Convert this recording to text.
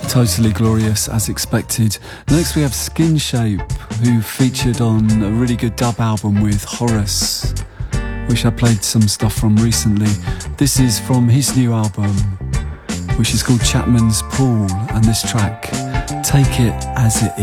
Totally Glorious, as expected. Next we have Skin Shape, who featured on a really good dub album with Horace, which I played some stuff from recently. This is from his new album, which is called Chapman's Pool, and this track, Take It As It Is.